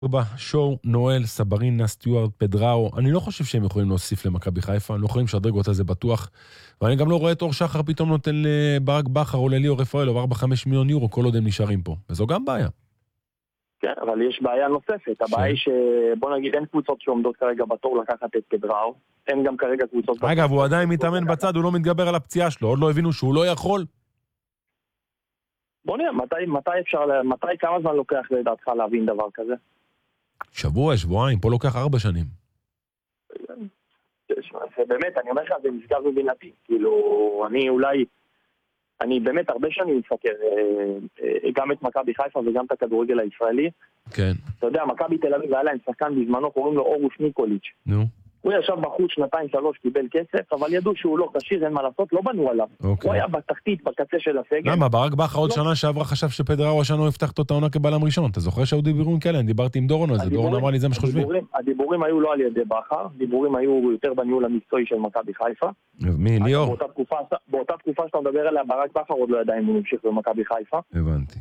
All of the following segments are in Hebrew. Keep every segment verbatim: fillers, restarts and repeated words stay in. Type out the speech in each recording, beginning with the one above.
שואו, נואל, סברינה, סטיוארד, פדראו, אני לא חושב שהם יכולים להוסיף למכבי חיפה, הם לא יכולים לשדרג אותה, זה בטוח, ואני גם לא רואה את אור שחר פתאום נותן לברק בכר או לליאור רפאל או ארבע חמש מיליון יורו, כל עוד הם נשארים פה, וזו גם בעיה. כן, אבל יש בעיה נוספת, הבעיה היא שבוא נגיד אין קבוצות שעומדות כרגע בתור לקחת את פדראו, אין גם כרגע קבוצות... אגב, הוא עדיין מתאמן בצד, הוא לא מתגבר על הפציעה שלו, עוד לא הבינו שהוא לא יכול. בוא נראה, מתי, מתי אפשר, מתי, כמה זמן לוקח לדעתך להבין דבר כזה? שבוע, שבועיים, פה לוקח ארבע שנים. זה באמת, אני אומר לך, זה מסגר מבינתי. כאילו, אני אולי, אני באמת הרבה שנים מסקר, גם את מכבי חיפה וגם את הכדורגל הישראלי. כן. אתה יודע, מכבי תל אביב היה להם שחקן בזמנו, קוראים לו אורוש ניקוליץ'. נו. הוא ישב בחוץ שנתיים שלוש, קיבל כסף, אבל ידעו שהוא לא כשיר, אין מה לעשות, לא בנו עליו. אוקיי. הוא היה בתחתית, בקצה של הסגל. למה? ברק בכר עוד שנה שעברה חשב שפדראו השנה הוא יפתח את העונה כבלם ראשון. אתה זוכר שהיו דיבורים כאלה? אני דיברתי עם דורון על זה, דורון אמר לי זה מה שחושבים. הדיבורים היו לא על ידי בכר, דיבורים היו יותר בניהול המקצועי של מכבי חיפה. מי? ליאור? באותה תקופה שאתה מדבר עליה, ברק בכר עוד לא ידע אם הוא ממשיך במכבי חיפה. הבנתי.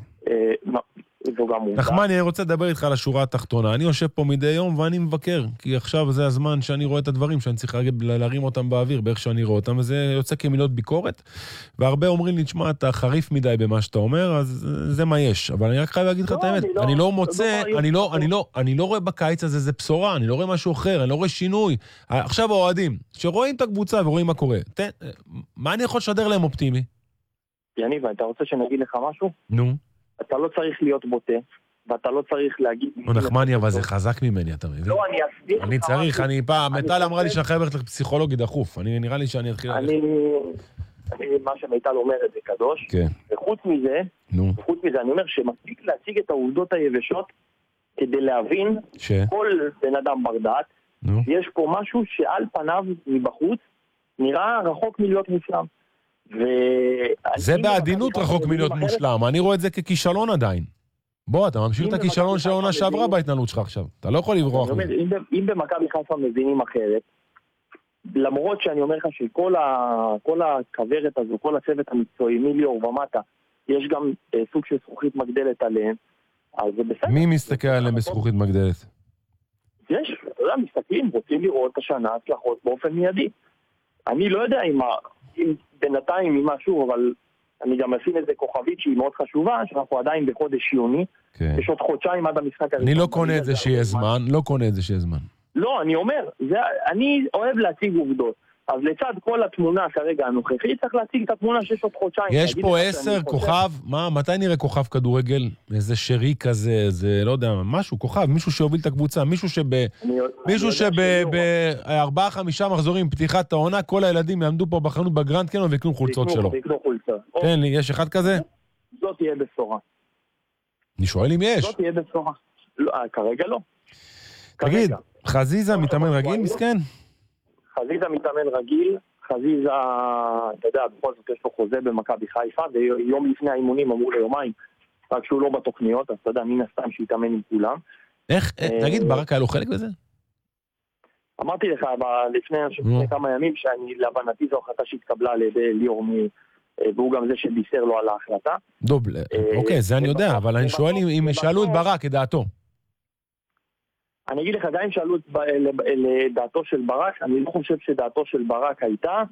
נחמן, אני רוצה לדבר איתך על השורה התחתונה. אני יושב פה מדי יום ואני מבקר, כי עכשיו זה הזמן שאני רואה את הדברים שאני צריך להרים אותם באוויר, באיך שאני רואה אותם, וזה יוצא כמילות ביקורת, והרבה אומרים לי, תשמע, אתה חריף מדי במה שאתה אומר, אז זה מה יש. אבל אני רק חייב להגיד לך את האמת, אני לא מוצא, אני לא, אני לא, אני לא רואה בקיץ הזה, זה בשורה, אני לא רואה משהו אחר, אני לא רואה שינוי. עכשיו האוהדים, שרואים את הקבוצה ורואים מה קורה, מה אני יכול לשדר להם אופטימי? יניב, אתה רוצה שנגיד לך משהו? נו. אתה לא צריך להיות בוטה, ואתה לא צריך להגיד... לא נחמני, אבל זה חזק ממני, אתה מבין? לא, אני אסביר... אני צריך, אני פעם, מיטל אמרה לי שאני חייב ללכת לפסיכולוגי דחוף, אני נראה לי שאני אתחיל... אני... מה שמיטל אומרת זה קדוש, כן. וחוץ מזה, וחוץ מזה, אני אומר שמספיק להציג את העובדות היבשות, כדי להבין כל בן אדם בר דעת, יש פה משהו שעל פניו מבחוץ, נראה רחוק מלהיות מושלם. זה בעדינות רחוק מלהיות מושלם, אני רואה את זה ככישלון עדיין. בוא, אתה ממשיך את הכישלון של העונה שעברה בהתנהלות שלך עכשיו, אתה לא יכול לברוח מזה. אם במכבי חיפה מבינים אחרת, למרות שאני אומר לך שכל הכברת הזו, כל הצוות המקצועי, מיליור ומטה, יש גם סוג של זכוכית מגדלת עליהם, אז זה בסדר. מי מסתכל עליהם בזכוכית מגדלת? יש, אתה יודע, מסתכלים, רוצים לראות את השנה הצלחות באופן מיידי. אני לא יודע אם בינתיים עם משהו, אבל אני גם אשים איזה כוכבית שהיא מאוד חשובה, שאנחנו עדיין בחודש יוני, יש עוד חודשיים עד המשחק הראשון. אני לא קונה את זה שיהיה זמן, לא קונה את זה שיהיה זמן. לא, אני אומר, אני אוהב להציג עובדות, אז לצד כל התמונה כרגע הנוכחית, צריך להציג את התמונה שיש עוד חודשיים. יש פה עשר, כוכב, מה, מתי נראה כוכב כדורגל? איזה שרי כזה, איזה, לא יודע, משהו, כוכב, מישהו שהוביל את הקבוצה, מישהו שב... מישהו שבארבעה, חמישה מחזורים פתיחת העונה, כל הילדים יעמדו פה בחנות בגרנד קניון ויקנו חולצות שלו. תן לי, יש אחד כזה? זאת תהיה בשורה. אני שואל אם יש. זאת תהיה בשורה. כרגע לא. תגיד, חזיזה מתאמן רגיל, מסכן? חזיזה מתאמן רגיל, חזיזה, אתה יודע, בכל זאת יש לו חוזה במכבי חיפה, ויום לפני האימונים אמרו ליומיים, רק שהוא לא בתוכניות, אז אתה יודע, מן הסתם שיתאמן עם כולם. איך, תגיד, ברק היה לו חלק בזה? אמרתי לך, לפני כמה ימים, שאני להבנתי זו החלטה שהתקבלה על ידי ליאור מי, והוא גם זה שבישר לו על ההחלטה. דוב, אוקיי, זה אני יודע, אבל אני שואל אם שאלו את ברק, את דעתו. אני אגיד לך, גם אם שאלו לדעתו של ברק, אני לא חושב שדעתו של ברק הייתה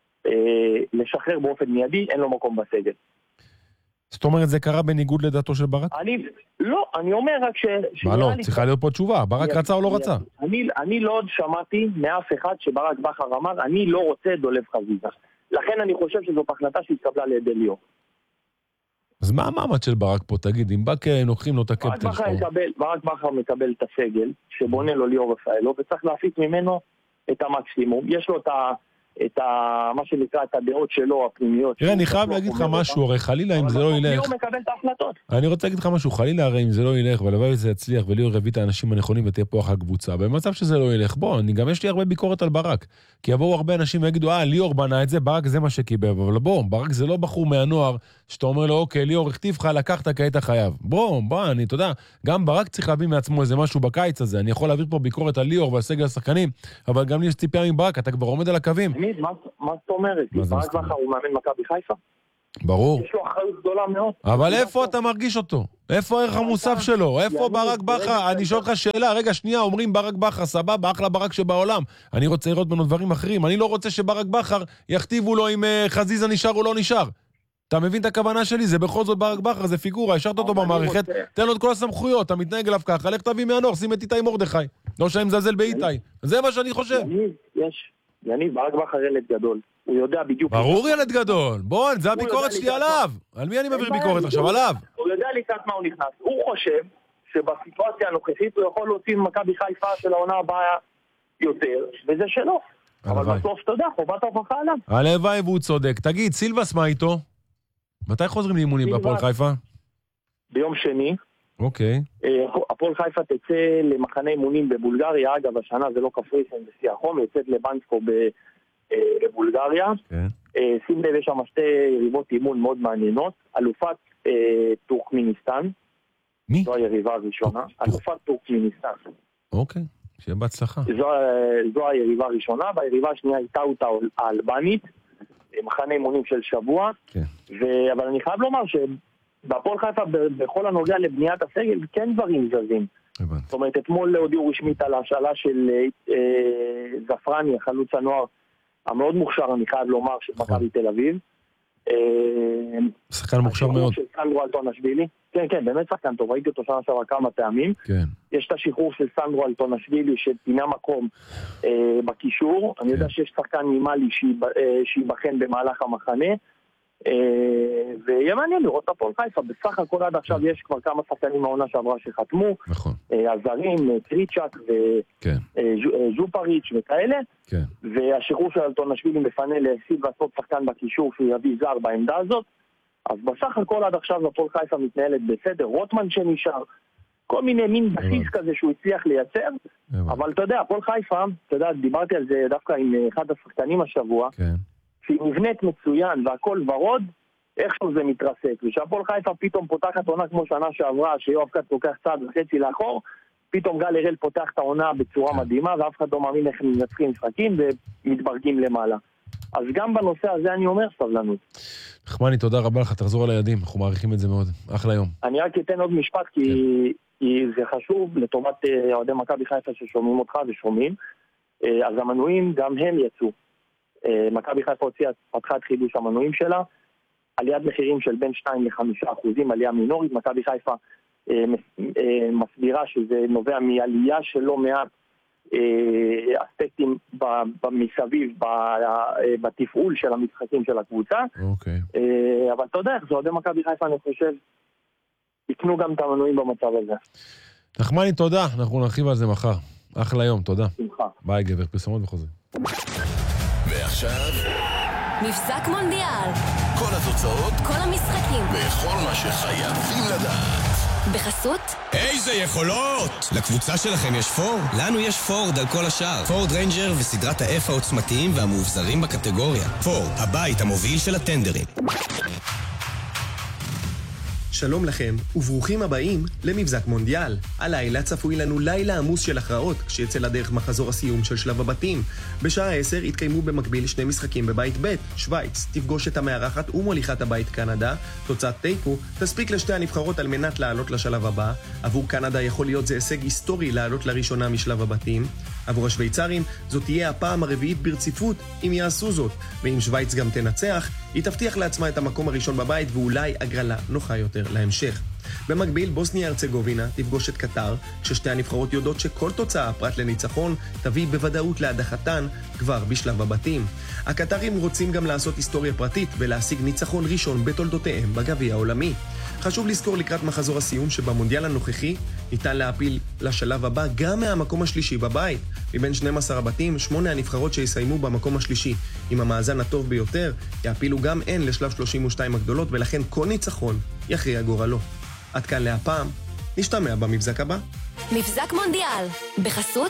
לשחרר באופן מיידי, אין לו מקום בסגל. זאת אומרת, זה קרה בניגוד לדעתו של ברק? אני, לא, אני אומר רק ש... מה לא? צריכה להיות פה תשובה, ברק רצה או לא רצה? אני, אני לא עוד שמעתי מאף אחד שברק בכר אמר, אני לא רוצה דולב חזיזה. לכן אני חושב שזאת החלטה שהתקבלה לידי ליאור. אז מה המעמד של ברק פה, תגיד, אם בק נוחים לו את הקפטן שלו? ברק בכר מקבל את הסגל, שבונה לו ליאור רפאלו, וצריך להפיק ממנו את המקסימום. יש לו את ה... את ה... מה שנקרא, את הדעות שלו, הפנימיות. תראה, אני חייב להגיד לך משהו, הרי חלילה אם זה לא ילך... ליאור מקבל את ההחלטות. אני רוצה להגיד לך משהו, חלילה הרי אם זה לא ילך, ולוואי זה יצליח, וליאור יביא את האנשים הנכונים ותהיה פה אחת קבוצה. במצב שזה לא ילך, בוא, אני גם יש לי הרבה ביקורת על ברק. כי יבואו הרבה אנשים ויגידו, אה, ליאור בנה את זה, ברק זה מה שקיבל. אבל בוא, ברק זה לא בחור מהנוער, שאתה אומר לו, אוקיי, ליאור, הכתיב לך, לקחת כעת החייב. בוא, בוא, אני, אתה יודע, גם ברק צריך להביא מעצמו איזה משהו בקיץ הזה. אני יכול להעביר פה ביקורת על ליאור והסגל השחקנים, אבל גם לי יש ציפייה מברק, אתה כבר עומד על הקווים. מה זאת אומרת? ברק בכר הוא מאמן מכבי חיפה? ברור. יש לו אחריות גדולה מאוד. אבל איפה אתה מרגיש אותו? איפה הערך המוסף שלו? איפה ברק בכר? אני שואל לך שאלה, רגע שנייה, אומרים ברק בכר, סבבה, אחלה ברק שבעולם. אני רוצה לראות בנו דברים אחרים. אני לא רוצה שברק בכר יכתיבו לו אם חזיזה נשאר או לא נשאר. אתה מבין את הכוונה שלי? זה בכל זאת ברק בכר, זה פיגורה, השארת אותו במערכת, תן לו את כל הסמכויות, אתה מתנהג אליו ככה, לך תביא מהנוח, שים את איתי מרדכי. לא שאני מזלזל באיתי. זה מה שאני חושב. יש, יניב, ברק בכר ילד גדול. הוא יודע בדיוק... ברור ילד גדול. בוא, זה הביקורת שלי עליו. על מי אני מעביר ביקורת עכשיו? עליו. הוא יודע לקראת מה הוא נכנס. הוא חושב שבסיטואציה הנוכחית הוא יכול להוציא ממכבי חיפה של העונה הבאה יותר, וזה שלו. אבל בסוף, אתה יודע, חובת ההוכחה עליו. הלוואי והוא צודק. תגיד, סילבס מה איתו? מתי חוזרים לאימונים בהפועל חיפה? ביום שני. אוקיי. הפועל חיפה תצא למחנה אימונים בבולגריה, אגב, השנה זה לא קפריסין, זה שיא החום, יצאת לבנסקו בבולגריה. שים לב, יש שם שתי יריבות אימון מאוד מעניינות. אלופת טורקמיניסטן. מי? זו היריבה הראשונה. אלופת טורקמיניסטן. אוקיי, שיהיה בהצלחה. זו היריבה הראשונה, והיריבה השנייה היא טאוטה האלבנית. מחנה אימונים של שבוע, כן. ו... אבל אני חייב לומר שבהפועל חיפה בכל הנוגע לבניית הסגל כן דברים זזים. הבנתי. זאת אומרת, אתמול הודיעו רשמית על השאלה של אה, זפרני, חלוץ הנוער המאוד מוכשר, אני חייב לומר, של מכבי תל אביב. שחקן מוכשר מאוד. של סנדרו אלטונשווילי. כן, כן, באמת שחקן טוב, ראיתי אותו שנה שעברה כמה פעמים. כן. יש את השחרור של סנדרו אלטונשווילי שפינה מקום אה, בקישור. כן. אני יודע שיש שחקן מימלי שיבחן במהלך המחנה. אה, ויהיה מעניין לראות את הפועל חיפה. בסך הכל עד עכשיו יש כבר כמה שחקנים מהעונה שעברה שחתמו. נכון. אה, הזרים, קריצ'ק וז'ופריץ' וכאלה. כן. והשחרור של אלטונשווילי מפנה לסיב לעשות שחקן בקישור שהוא יביא זר בעמדה הזאת. אז בסך הכל עד עכשיו הפועל חיפה מתנהלת בסדר, רוטמן שנשאר, כל מיני מין בסיס כזה שהוא הצליח לייצר, אבל אתה יודע, הפועל חיפה, אתה יודע, דיברתי על זה דווקא עם אחד השחקנים השבוע, שהיא נבנית מצוין והכל ורוד, איכשהו זה מתרסק, ושהפועל חיפה פתאום פותחת עונה כמו שנה שעברה, שיואב קאט לוקח צעד וחצי לאחור, פתאום גל הראל פותח את העונה בצורה מדהימה, ואף אחד לא מאמין איך מנצחים משחקים ומתברגים למעלה. אז גם בנושא הזה אני אומר סבלנות. נחמני, תודה רבה לך, תחזור על הידים, אנחנו מעריכים את זה מאוד. אחלה יום. אני רק אתן עוד משפט, כי, כן. כי זה חשוב לטובת אוהדי מכבי חיפה ששומעים אותך ושומעים. אז המנויים, גם הם יצאו. מכבי חיפה הוציאה, פתחה את חידוש המנויים שלה, עליית מחירים של בין שתיים לחמישה אחוזים, עלייה מינורית. מכבי חיפה מסבירה שזה נובע מעלייה שלא מעט אספקטים מסביב בתפעול של המשחקים של הקבוצה. אוקיי. אבל אתה יודע, זה עודי מכבי חיפה, אני חושב, יקנו גם את המנויים במצב הזה. נחמני, תודה. אנחנו נרחיב על זה מחר. אחלה יום, תודה. שמחה. ביי גבר, פרסומות וחוזר. ועכשיו מבזק מונדיאל. כל התוצאות, כל המשחקים וכל מה שחייבים לדעת בחסות איזה יכולות! לקבוצה שלכם יש פורד? לנו יש פורד על כל השאר. פורד ריינג'ר וסדרת ה-F העוצמתיים והמאובזרים בקטגוריה. פורד, הבית המוביל של הטנדרים. שלום לכם, וברוכים הבאים למבזק מונדיאל. הלילה צפוי לנו לילה עמוס של הכרעות, כשיצא לדרך מחזור הסיום של שלב הבתים. בשעה עשר יתקיימו במקביל שני משחקים בבית ב'. שוויץ תפגוש את המארחת ומוליכת הבית קנדה. תוצאת תיקו תספיק לשתי הנבחרות על מנת לעלות לשלב הבא. עבור קנדה יכול להיות זה הישג היסטורי לעלות לראשונה משלב הבתים. עבור השוויצרים זאת תהיה הפעם הרביעית ברציפות אם יעשו זאת, ואם שוויץ גם תנצח היא תבטיח לעצמה את המקום הראשון בבית ואולי הגרלה נוחה יותר להמשך. במקביל בוסניה הרצגובינה תפגוש את קטר, כששתי הנבחרות יודעות שכל תוצאה פרט לניצחון תביא בוודאות להדחתן כבר בשלב הבתים. הקטרים רוצים גם לעשות היסטוריה פרטית ולהשיג ניצחון ראשון בתולדותיהם בגביע העולמי. חשוב לזכור לקראת מחזור הסיום שבמונדיאל הנוכחי ניתן להפיל לשלב הבא גם מהמקום השלישי בבית. מבין שנים עשר הבתים, שמונה הנבחרות שיסיימו במקום השלישי עם המאזן הטוב ביותר יעפילו גם הן לשלב שלושים ושתיים הגדולות, ולכן כל ניצחון יכריע גורלו. עד כאן להפעם, נשתמע במבזק הבא. מבזק מונדיאל, בחסות